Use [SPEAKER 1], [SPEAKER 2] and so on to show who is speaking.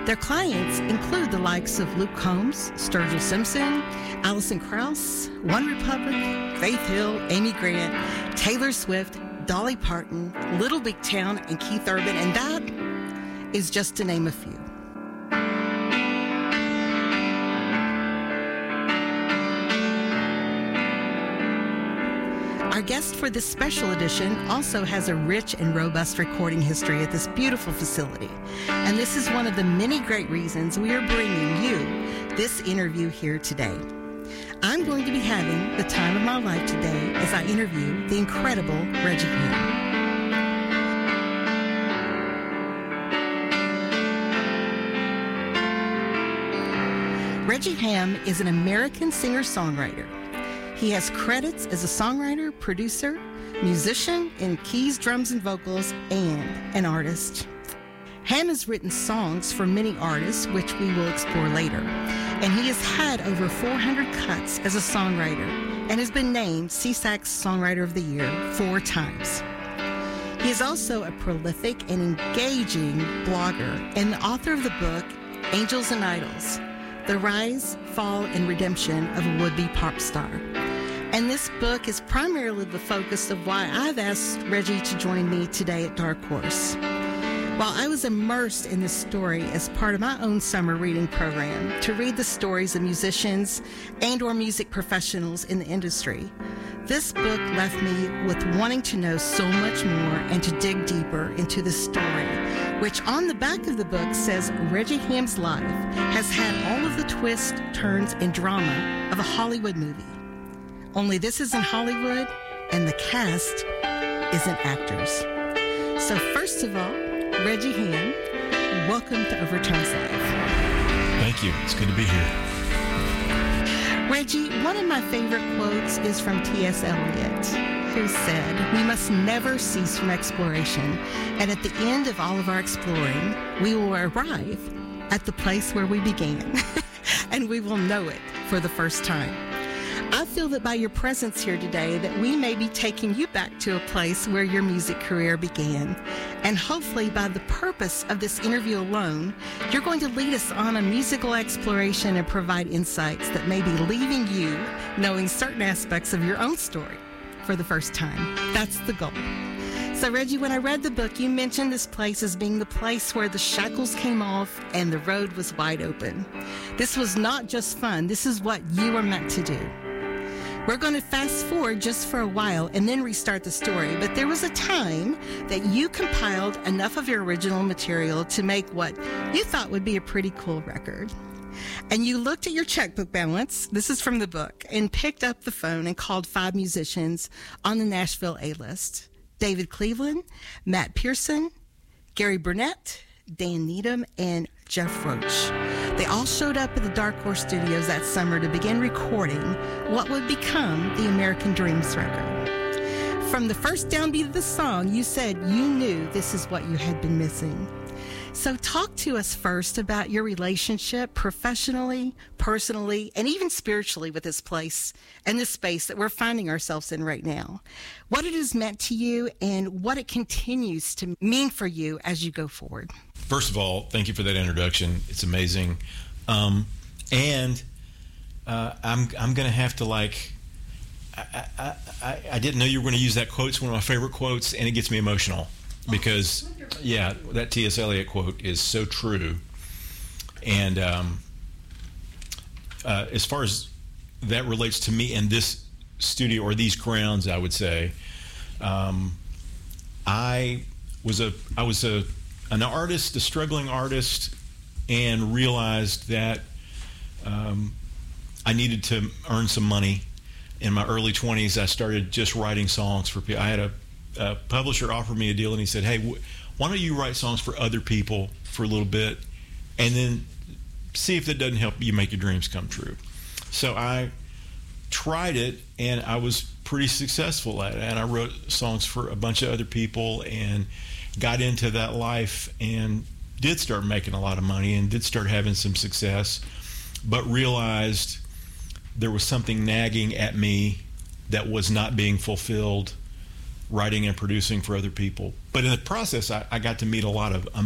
[SPEAKER 1] Their clients include the likes of Luke Combs, Sturgill Simpson, Alison Krauss, OneRepublic, Faith Hill, Amy Grant, Taylor Swift, Dolly Parton, Little Big Town, and Keith Urban, and that is just to name a few. Our guest for this special edition also has a rich and robust recording history at this beautiful facility. And this is one of the many great reasons we are bringing you this interview here today. I'm going to be having the time of my life today as I interview the incredible Reggie Hamm. Reggie Hamm is an American singer-songwriter. He has credits as a songwriter, producer, musician in keys, drums, and vocals, and an artist. Hamm has written songs for many artists, which we will explore later. And he has had over 400 cuts as a songwriter and has been named SESAC's Songwriter of the Year 4 times. He is also a prolific and engaging blogger and the author of the book, Angels and Idols, The Rise, Fall, and Redemption of a Would-Be Pop Star. And this book is primarily the focus of why I've asked Reggie to join me today at Dark Horse. While I was immersed in this story as part of my own summer reading program to read the stories of musicians and or music professionals in the industry, this book left me with wanting to know so much more and to dig deeper into the story, which on the back of the book says Reggie Hamm's life has had all of the twists, turns, and drama of a Hollywood movie. Only this isn't Hollywood, and the cast isn't actors. So first of all, Reggie Hamm, welcome to Overtones Live.
[SPEAKER 2] Thank you. It's good to be here.
[SPEAKER 1] Reggie, one of my favorite quotes is from T.S. Eliot, who said, "We must never cease from exploration, and at the end of all of our exploring, we will arrive at the place where we began, and we will know it for the first time." I feel that by your presence here today that we may be taking you back to a place where your music career began. And hopefully by the purpose of this interview alone, you're going to lead us on a musical exploration and provide insights that may be leaving you knowing certain aspects of your own story for the first time. That's the goal. So Reggie, when I read the book, you mentioned this place as being the place where the shackles came off and the road was wide open. This was not just fun. This is what you were meant to do. We're going to fast forward just for a while and then restart the story, but there was a time that you compiled enough of your original material to make what you thought would be a pretty cool record. And you looked at your checkbook balance, this is from the book, and picked up the phone and called 5 musicians on the Nashville A-list. David Cleveland, Matt Pearson, Gary Burnett, Dan Needham, and Jeff Roach. They all showed up at the Dark Horse Studios that summer to begin recording what would become the American Dreams record. From the first downbeat of the song, you said you knew this is what you had been missing. So talk to us first about your relationship professionally, personally, and even spiritually with this place and this space that we're finding ourselves in right now. What it has meant to you and what it continues to mean for you as you go forward.
[SPEAKER 2] First of all, thank you for that introduction. It's amazing. I'm going to have to I didn't know you were going to use that quote. It's one of my favorite quotes, and it gets me emotional. Because, yeah, that T.S. Eliot quote is so true. And as far as that relates to me in this studio or these grounds, I would say, I was an artist, a struggling artist, and realized that I needed to earn some money. In my early 20s, I started just writing songs for people. I had a publisher offered me a deal, and he said, "Hey, why don't you write songs for other people for a little bit, and then see if that doesn't help you make your dreams come true." So I tried it, and I was pretty successful at it. And I wrote songs for a bunch of other people and got into that life and did start making a lot of money and did start having some success, but realized there was something nagging at me that was not being fulfilled writing and producing for other people. But in the process, I got to meet a lot of